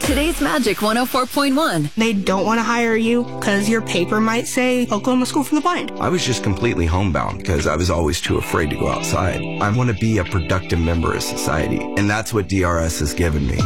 Today's Magic 104.1. They don't want to hire you because your paper might say Oklahoma School for the Blind. I was just completely homebound because I was always too afraid to go outside. I want to be a productive member of society, and that's what DRS has given me.